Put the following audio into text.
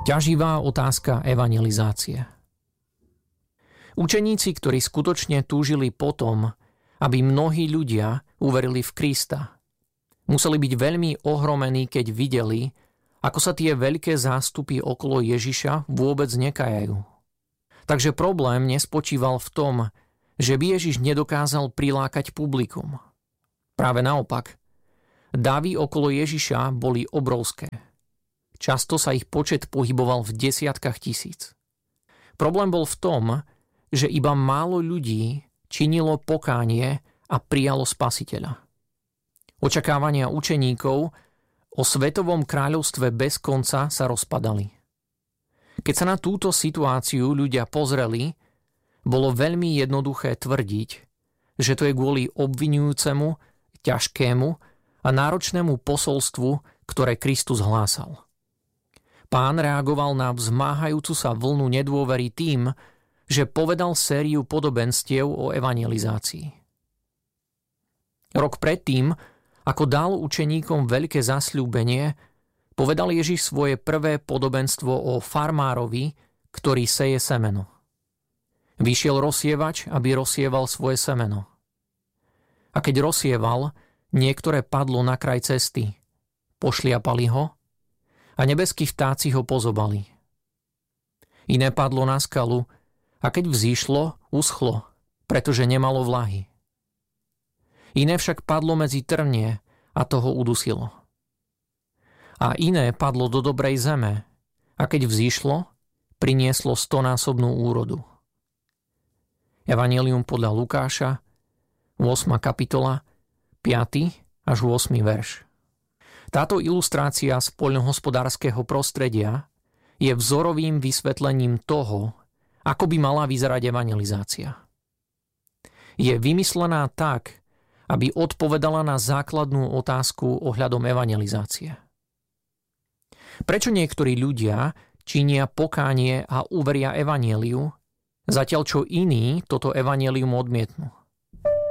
Ťaživá otázka evangelizácie. Učeníci, ktorí skutočne túžili potom, aby mnohí ľudia uverili v Krista, museli byť veľmi ohromení, keď videli, ako sa tie veľké zástupy okolo Ježiša vôbec nekajajú. Takže problém nespočíval v tom, že by Ježiš nedokázal prilákať publikum. Práve naopak, davy okolo Ježiša boli obrovské. Často sa ich počet pohyboval v desiatkách tisíc. Problém bol v tom, že iba málo ľudí činilo pokánie a prijalo Spasiteľa. Očakávania učeníkov o svetovom kráľovstve bez konca sa rozpadali. Keď sa na túto situáciu ľudia pozreli, bolo veľmi jednoduché tvrdiť, že to je kvôli obviňujúcemu, ťažkému a náročnému posolstvu, ktoré Kristus hlásal. Pán reagoval na vzmáhajúcu sa vlnu nedôvery tým, že povedal sériu podobenstiev o evangelizácii. Rok predtým, ako dal učeníkom veľké zasľúbenie, povedal Ježiš svoje prvé podobenstvo o farmárovi, ktorý seje semeno. Vyšiel rozsievač, aby rozsieval svoje semeno. A keď rozsieval, niektoré padlo na kraj cesty, pošliapali ho a nebeskí vtáci ho pozobali. Iné padlo na skalu a keď vzýšlo, uschlo, pretože nemalo vlahy. Iné však padlo medzi trnie a toho udusilo. A iné padlo do dobrej zeme a keď vzýšlo, prinieslo 100-násobnú úrodu. Evanjelium podľa Lukáša, 8. kapitola, 5. až 8. verš. Táto ilustrácia z poľnohospodárskeho prostredia je vzorovým vysvetlením toho, ako by mala vyzerať evangelizácia. Je vymyslená tak, aby odpovedala na základnú otázku ohľadom evangelizácie. Prečo niektorí ľudia činia pokánie a uveria evanjeliu, zatiaľ čo iní toto evanjelium odmietnú?